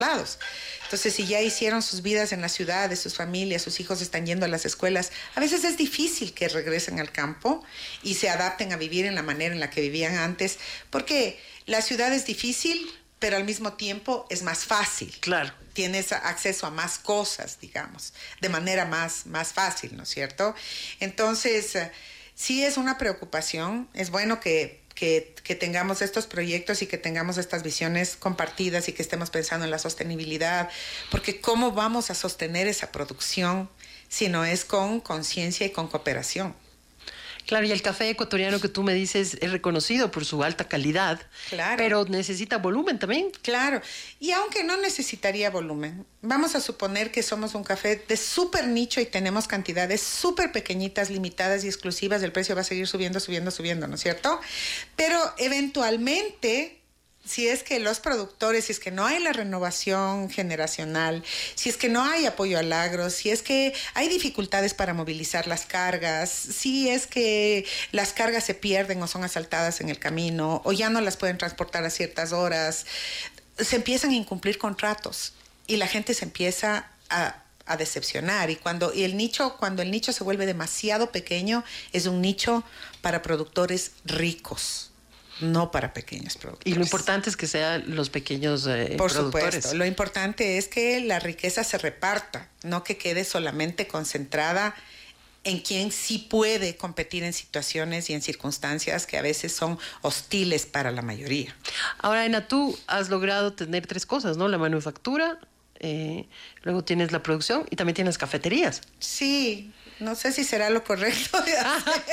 lados. Entonces, si ya hicieron sus vidas en las ciudades, sus familias, sus hijos están yendo a las escuelas, a veces es difícil que regresen al campo y se adapten a vivir en la manera en la que vivían antes, porque la ciudad es difícil, pero al mismo tiempo es más fácil. Claro. Tienes acceso a más cosas, digamos, de manera más fácil, ¿no es cierto? Entonces, sí es una preocupación. Es bueno que tengamos estos proyectos y que tengamos estas visiones compartidas y que estemos pensando en la sostenibilidad, porque ¿cómo vamos a sostener esa producción si no es con conciencia y con cooperación? Claro, y el café ecuatoriano que tú me dices es reconocido por su alta calidad, claro, pero necesita volumen también. Claro, y aunque no necesitaría volumen, vamos a suponer que somos un café de súper nicho y tenemos cantidades súper pequeñitas, limitadas y exclusivas, el precio va a seguir subiendo, ¿no es cierto? Pero eventualmente, si es que los productores, si es que no hay la renovación generacional, si es que no hay apoyo al agro, si es que hay dificultades para movilizar las cargas, si es que las cargas se pierden o son asaltadas en el camino o ya no las pueden transportar a ciertas horas, se empiezan a incumplir contratos y la gente se empieza a decepcionar. Y cuando el nicho se vuelve demasiado pequeño, es un nicho para productores ricos, no para pequeños productores. Y lo importante es que sean los pequeños Por productores. supuesto, lo importante es que la riqueza se reparta, no que quede solamente concentrada en quien sí puede competir en situaciones y en circunstancias que a veces son hostiles para la mayoría. Ahora, Ana, tú has logrado tener 3 cosas, ¿no? La manufactura, luego tienes la producción y también tienes cafeterías. Sí, no sé si será lo correcto de hacer.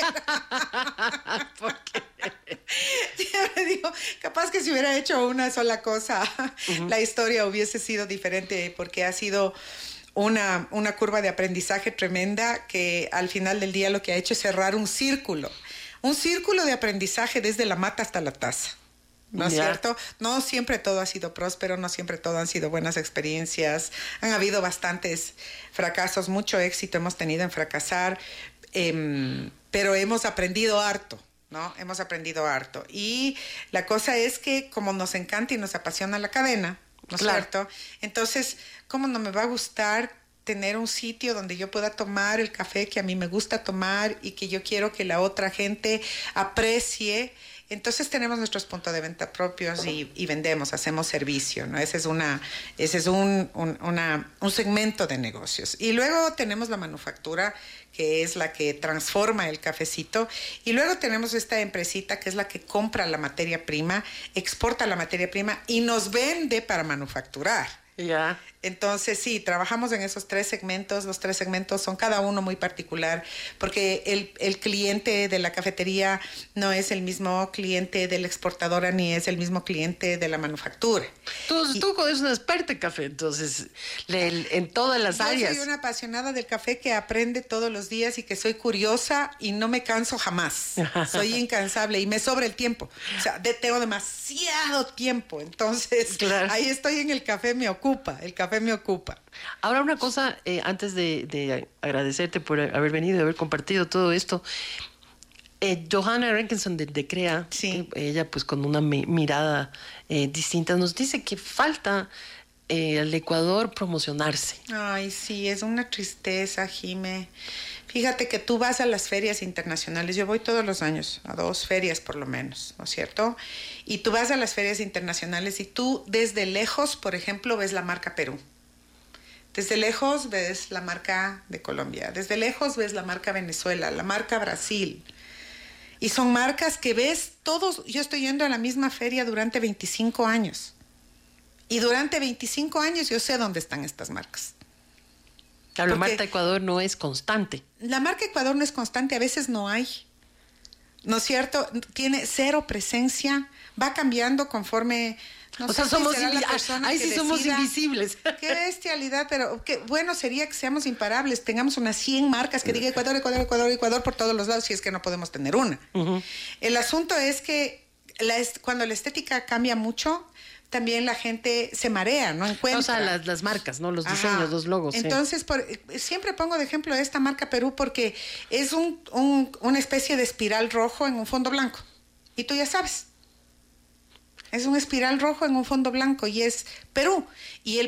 ¿Por qué? Siempre digo, capaz que si hubiera hecho una sola cosa, la historia hubiese sido diferente, porque ha sido una curva de aprendizaje tremenda que al final del día lo que ha hecho es cerrar un círculo de aprendizaje desde la mata hasta la taza. ¿No es cierto? No siempre todo ha sido próspero, no siempre todo han sido buenas experiencias. Han habido bastantes fracasos, mucho éxito hemos tenido en fracasar, pero hemos aprendido harto, ¿no? Hemos aprendido harto. Y la cosa es que como nos encanta y nos apasiona la cadena, ¿no es cierto? Entonces, ¿cómo no me va a gustar tener un sitio donde yo pueda tomar el café que a mí me gusta tomar y que yo quiero que la otra gente aprecie? Entonces tenemos nuestros puntos de venta propios y vendemos, hacemos servicio, ¿no? Ese es un segmento de negocios. Y luego tenemos la manufactura, que es la que transforma el cafecito. Y luego tenemos esta empresita que es la que compra la materia prima, exporta la materia prima y nos vende para manufacturar. Ya. Entonces, sí, trabajamos en esos 3 segmentos. Los 3 segmentos son cada uno muy particular, porque el cliente de la cafetería no es el mismo cliente de la exportadora, ni es el mismo cliente de la manufactura. Tú eres una experta en café, entonces, en todas las áreas. Yo soy una apasionada del café que aprende todos los días y que soy curiosa y no me canso jamás. Soy incansable y me sobra el tiempo. O sea, tengo demasiado tiempo, entonces claro. Ahí estoy en el café, el café me ocupa. Ahora una cosa, antes de agradecerte por haber venido y haber compartido todo esto, Johanna Rankinson de CREA, sí. Ella pues con una mirada distinta nos dice que falta al Ecuador promocionarse. Ay, sí, es una tristeza, Jime. Fíjate que tú vas a las ferias internacionales, yo voy todos los años a 2 ferias por lo menos, ¿no es cierto? Y tú vas a las ferias internacionales y tú desde lejos, por ejemplo, ves la marca Perú. Desde lejos ves la marca de Colombia, desde lejos ves la marca Venezuela, la marca Brasil. Y son marcas que ves todos. Yo estoy yendo a la misma feria durante 25 años. Y durante 25 años yo sé dónde están estas marcas. Claro, la marca Ecuador no es constante. La marca Ecuador no es constante, a veces no hay. ¿No es cierto? Tiene 0 presencia, va cambiando conforme... No o sé sea, somos ahí sí somos invisibles. Qué bestialidad, pero qué bueno sería que seamos imparables, tengamos unas 100 marcas que diga Ecuador, Ecuador, Ecuador, Ecuador por todos los lados, si es que no podemos tener una. Uh-huh. El asunto es que cuando la estética cambia mucho, también la gente se marea, no encuentra. O sea, las marcas, ¿no? Los diseños, los logos. Entonces, siempre pongo de ejemplo esta marca Perú porque es una especie de espiral rojo en un fondo blanco. Y tú ya sabes. Es un espiral rojo en un fondo blanco y es Perú. Y el